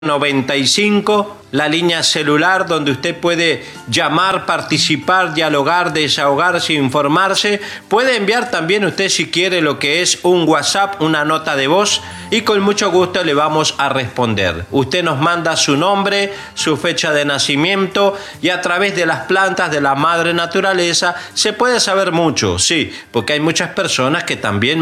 95, la línea celular donde usted puede llamar, participar, dialogar, desahogarse, informarse. Puede enviar también usted, si quiere, lo que es un WhatsApp, una nota de voz, y con mucho gusto le vamos a responder. Usted nos manda su nombre, su fecha de nacimiento, y a través de las plantas de la madre naturaleza se puede saber mucho, sí, porque hay muchas personas que también